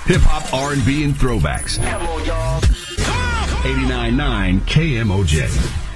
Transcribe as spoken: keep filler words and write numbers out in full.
Hip-hop, R and B, and throwbacks. Come on, y'all. eighty-nine point nine K M O J.